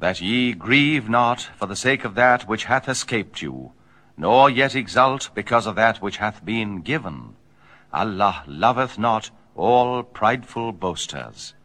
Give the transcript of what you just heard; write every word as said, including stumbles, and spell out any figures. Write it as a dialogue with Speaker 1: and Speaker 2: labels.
Speaker 1: that ye grieve not for the sake of that which hath escaped you, nor yet exult because of that which hath been given. Allah loveth not all prideful boasters.